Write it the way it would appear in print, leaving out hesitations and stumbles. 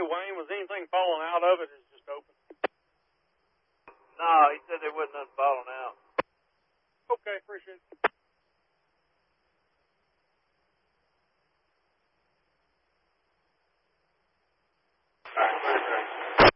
Wayne, was anything falling out of it? It's just open? No, he said there wasn't nothing falling out. Okay, appreciate it.